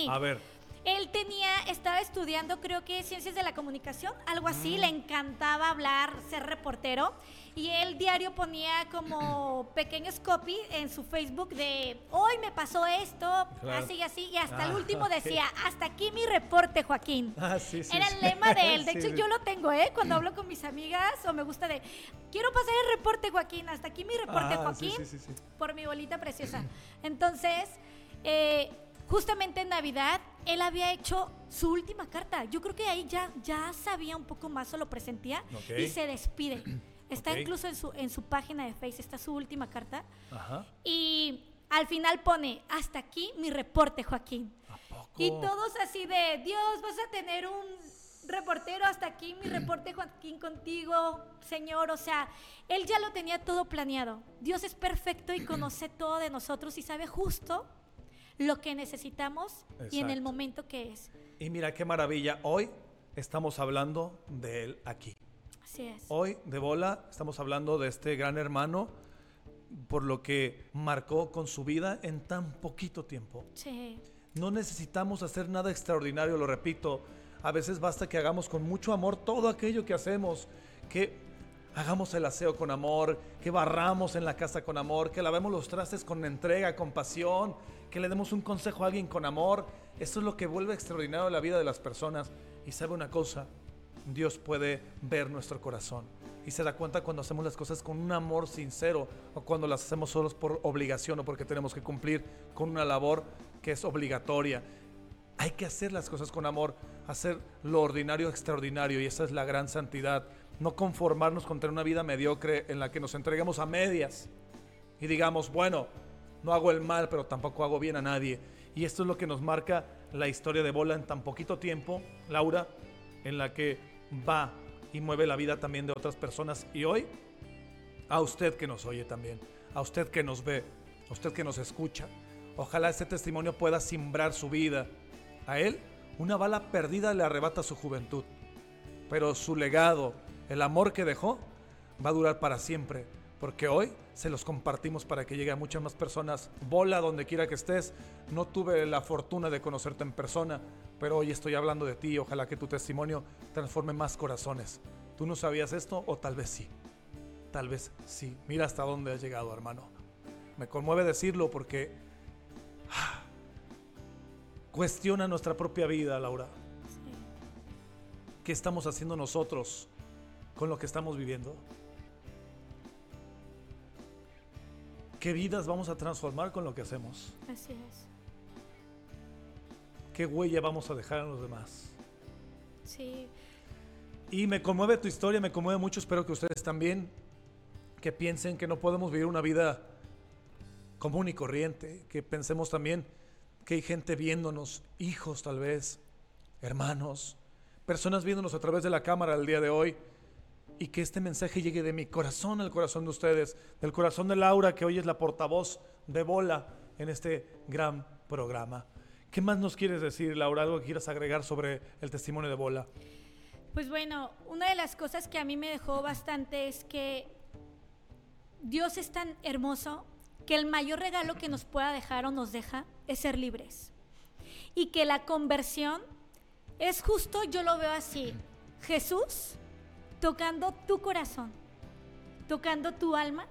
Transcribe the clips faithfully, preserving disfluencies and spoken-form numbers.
Sí. A ver. Él tenía, estaba estudiando, creo que ciencias de la comunicación, algo así, Mm. le encantaba hablar, ser reportero, y él diario ponía como pequeños copy en su Facebook de hoy me pasó esto, Claro. así y así, y hasta Ah, el último ok. decía, hasta aquí mi reporte, Joaquín. Ah, sí, sí. Era sí. el lema de él, de Sí, hecho sí. yo lo tengo, ¿eh? Cuando hablo con mis amigas o me gusta de, quiero pasar el reporte, Joaquín, hasta aquí mi reporte, Ah, Joaquín, sí, sí, sí, sí. por mi bolita preciosa. Entonces, eh, justamente en Navidad, él había hecho su última carta. Yo creo que ahí ya, ya sabía un poco más o lo presentía. Ok. Y se despide. Está Ok. incluso en su, en su página de Facebook, está su última carta. Ajá. Y al final pone, hasta aquí mi reporte, Joaquín. ¿A poco? Y todos así de, Dios, vas a tener un reportero, hasta aquí mi reporte, Joaquín, contigo, Señor. O sea, él ya lo tenía todo planeado. Dios es perfecto y conoce todo de nosotros y sabe justo lo que necesitamos y en el Exacto. momento que es. Y mira qué maravilla. Hoy estamos hablando de él aquí. Así es. Hoy, de bola, estamos hablando de este gran hermano por lo que marcó con su vida en tan poquito tiempo. Sí. No necesitamos hacer nada extraordinario, lo repito. A veces basta que hagamos con mucho amor todo aquello que hacemos, que hagamos el aseo con amor, que barramos en la casa con amor, que lavemos los trastes con entrega, con pasión, que le demos un consejo a alguien con amor. Eso es lo que vuelve extraordinario la vida de las personas. Y sabe una cosa, Dios puede ver nuestro corazón y se da cuenta cuando hacemos las cosas con un amor sincero o cuando las hacemos solos por obligación o porque tenemos que cumplir con una labor que es obligatoria. Hay que hacer las cosas con amor, hacer lo ordinario extraordinario, y esa es la gran santidad. No conformarnos con tener una vida mediocre en la que nos entreguemos a medias y digamos, bueno, no hago el mal, pero tampoco hago bien a nadie. Y esto es lo que nos marca la historia de Bola en tan poquito tiempo, Laura, en la que va y mueve la vida también de otras personas. Y hoy, a usted que nos oye también, a usted que nos ve, a usted que nos escucha, ojalá este testimonio pueda simbrar su vida. A él, una bala perdida le arrebata su juventud, pero su legado, el amor que dejó, va a durar para siempre, porque hoy se los compartimos para que llegue a muchas más personas. Bola, donde quiera que estés, no tuve la fortuna de conocerte en persona, pero hoy estoy hablando de ti. Ojalá que tu testimonio transforme más corazones. ¿Tú no sabías esto? O tal vez sí, tal vez sí. Mira hasta dónde has llegado, hermano. Me conmueve decirlo porque ah, cuestiona nuestra propia vida, Laura. Sí. ¿Qué estamos haciendo nosotros con lo que estamos viviendo? ¿Qué vidas vamos a transformar con lo que hacemos? Así es. ¿Qué huella vamos a dejar en los demás? Sí. Y me conmueve tu historia, me conmueve mucho. Espero que ustedes también, que piensen que no podemos vivir una vida común y corriente, que pensemos también que hay gente viéndonos, hijos tal vez, hermanos, personas viéndonos a través de la cámara el día de hoy, y que este mensaje llegue de mi corazón al corazón de ustedes, del corazón de Laura, que hoy es la portavoz de Bola en este gran programa. ¿Qué más nos quieres decir, Laura? ¿Algo que quieras agregar sobre el testimonio de Bola? Pues bueno, una de las cosas que a mí me dejó bastante es que Dios es tan hermoso que el mayor regalo que nos pueda dejar o nos deja es ser libres. Y que la conversión es justo, yo lo veo así, Jesús tocando tu corazón, tocando tu alma.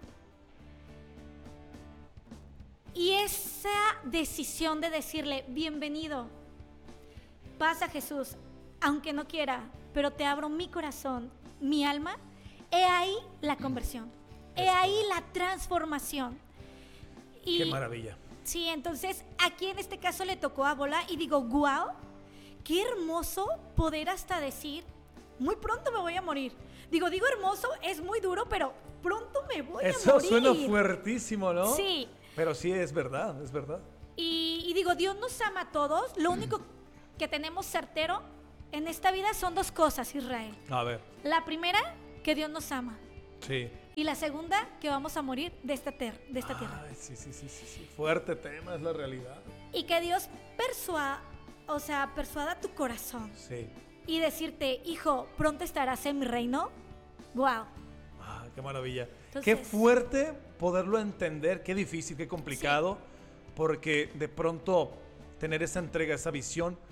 Y esa decisión de decirle, bienvenido, pasa Jesús, aunque no quiera, pero te abro mi corazón, mi alma, he ahí la conversión, he ahí la transformación. Y, ¡qué maravilla! Sí, entonces aquí en este caso le tocó a Bola y digo, guau, qué hermoso poder hasta decir, muy pronto me voy a morir. Digo, digo hermoso, es muy duro, pero pronto me voy Eso a morir. Eso suena fuertísimo, ¿no? Sí. Pero sí, es verdad, es verdad. Y, y digo, Dios nos ama a todos. Lo único que tenemos certero en esta vida son dos cosas, Israel. A ver. La primera, que Dios nos ama. Sí. Y la segunda, que vamos a morir de esta, ter- de esta tierra. Ay, sí, sí, sí, sí, sí. Fuerte tema, es la realidad. Y que Dios persua, o sea, persuada tu corazón. Sí. Y decirte, hijo, pronto estarás en mi reino. Wow. Ah, qué maravilla. Entonces, qué fuerte poderlo entender, qué difícil, qué complicado, sí. Porque de pronto tener esa entrega, esa visión